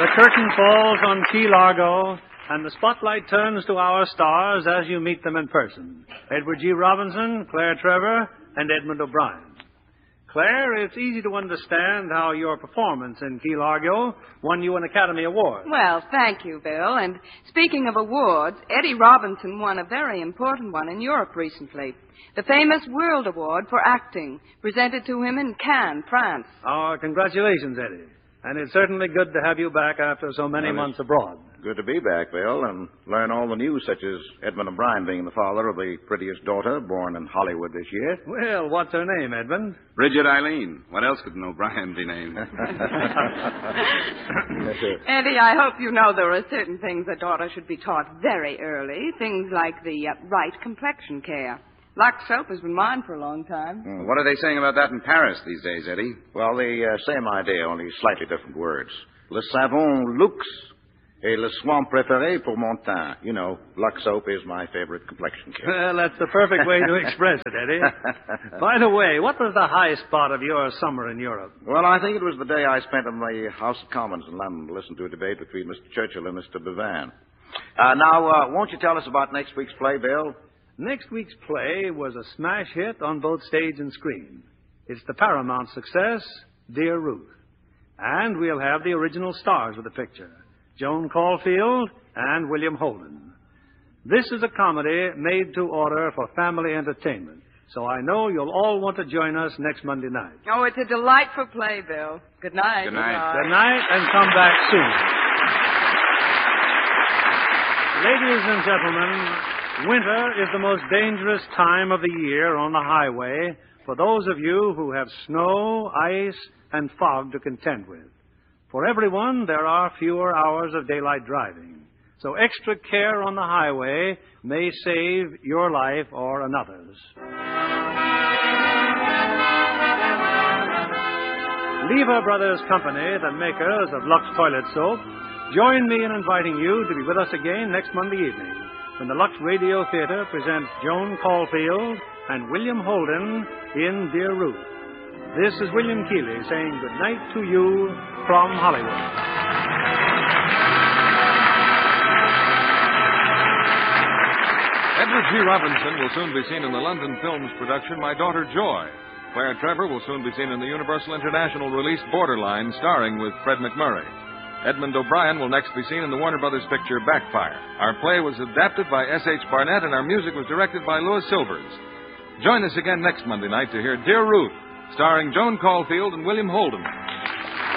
The curtain falls on Key Largo, and the spotlight turns to our stars as you meet them in person. Edward G. Robinson, Claire Trevor, and Edmund O'Brien. Claire, it's easy to understand how your performance in Key Largo won you an Academy Award. Well, thank you, Bill. And speaking of awards, Eddie Robinson won a very important one in Europe recently. The famous World Award for Acting, presented to him in Cannes, France. Our congratulations, Eddie. And it's certainly good to have you back after so many months abroad. Good to be back, Bill, and learn all the news, such as Edmund O'Brien being the father of the prettiest daughter born in Hollywood this year. Well, what's her name, Edmund? Bridget Eileen. What else could an O'Brien be named? Eddie, I hope you know there are certain things a daughter should be taught very early. Things like the right complexion care. Lux soap has been mine for a long time. What are they saying about that in Paris these days, Eddie? Well, the same idea, only slightly different words. Le savon Lux et le soin préféré pour mon teint. You know, Lux soap is my favorite complexion care. Well, that's the perfect way to express it, Eddie. By the way, what was the high spot of your summer in Europe? Well, I think it was the day I spent in the House of Commons in London to listen to a debate between Mr. Churchill and Mr. Bevan. Now, won't you tell us about next week's play, Bill? Next week's play was a smash hit on both stage and screen. It's the Paramount success, Dear Ruth. And we'll have the original stars of the picture, Joan Caulfield and William Holden. This is a comedy made to order for family entertainment, so I know you'll all want to join us next Monday night. Oh, it's a delightful play, Bill. Good night. Good night. Good night, and come back soon. Ladies and gentlemen, winter is the most dangerous time of the year on the highway for those of you who have snow, ice, and fog to contend with. For everyone, there are fewer hours of daylight driving. So extra care on the highway may save your life or another's. Lever Brothers Company, the makers of Lux Toilet Soap, join me in inviting you to be with us again next Monday evening when the Lux Radio Theater presents Joan Caulfield and William Holden in Dear Ruth. This is William Keighley saying good night to you from Hollywood. Edward G. Robinson will soon be seen in the London Films production My Daughter Joy. Claire Trevor will soon be seen in the Universal International release Borderline, starring with Fred McMurray. Edmund O'Brien will next be seen in the Warner Brothers picture Backfire. Our play was adapted by S.H. Barnett, and our music was directed by Louis Silvers. Join us again next Monday night to hear Dear Ruth, starring Joan Caulfield and William Holden.